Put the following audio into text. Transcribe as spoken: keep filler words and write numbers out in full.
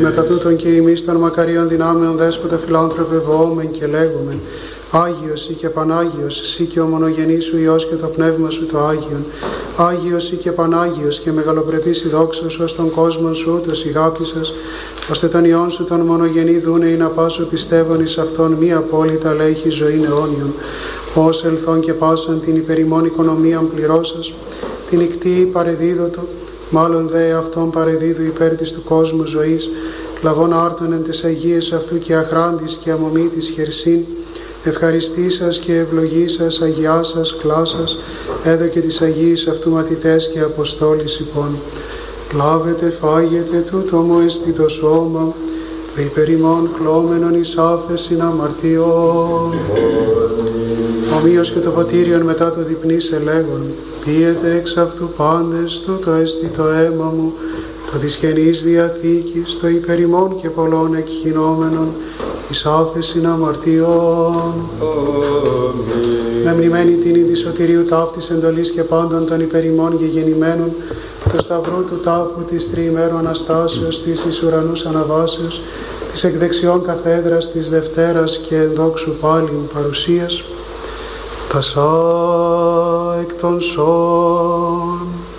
Μετά τούτον και εμείς των μακαρίων δυνάμεων δέσποτα φιλάνθρωπε βοόμεν και λέγομεν, Άγιος ή και Πανάγιος, εσύ και ο μονογενής σου Υιός και το Πνεύμα σου το Άγιον. Άγιος ή και Πανάγιος και μεγαλοπρεπής η δόξα σου ως τον κόσμο σου ούτως η αγάπη σας, ώστε τον Υιόν σου τον μονογενή δούνε ή να πάσω πιστεύων εις αυτόν μη απόλυτα λέγει ζωήν αιώνιον. Ως ελθόν και πάσαν την υπερημών οικονομίαν πληρώσας, την ικτή παρεδίδωτο, μάλλον δε αυτόν παρεδίδου υπέρ της του κόσμου ζωής, λαβών άρτων εν τες αγίες αυτού και αχράντης και αμομήτης χερσίν, ευχαριστήσας και ευλογήσας, αγιάσας, κλάσας, έδωκε τις αγίες αυτού μαθητές και αποστόλης υπόν. Λάβετε, φάγετε, τούτο μου εστι το σώμα, το υπερημών κλώμενον εις άφθεσιν αμαρτιών. Ομοίως και το ποτήριον μετά το διπνής ελέγον, πίετε εξ αυτού πάντες, τούτο εστι το αίμα μου, το της Καινής Διαθήκης, το υπερημών και πολλών εκχυνόμενων, εις άφθεσιν αμαρτιών. Με μνημένη την είδη σωτηρίου ταύτης εντολής και πάντων των υπερημών γεγεννημένων, το σταυρού του τάφου της τριημέρου Αναστάσεως, της εις ουρανούς αναβάσεως, της εκδεξιών καθέδρας της Δευτέρας και ενδόξου πάλιν παρουσίας, τα σα εκ των σών.